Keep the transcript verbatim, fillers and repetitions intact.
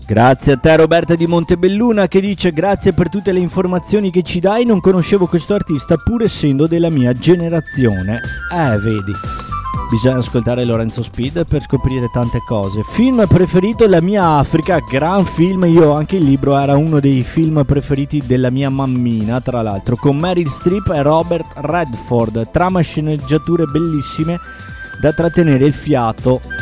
Grazie a te Roberta di Montebelluna che dice grazie per tutte le informazioni che ci dai, non conoscevo questo artista pur essendo della mia generazione. Eh, vedi, bisogna ascoltare Lorenzo Speed per scoprire tante cose. Film preferito, La mia Africa, gran film, io anche il libro, era uno dei film preferiti della mia mammina, tra l'altro, con Meryl Streep e Robert Redford, trama e sceneggiature bellissime da trattenere il fiato.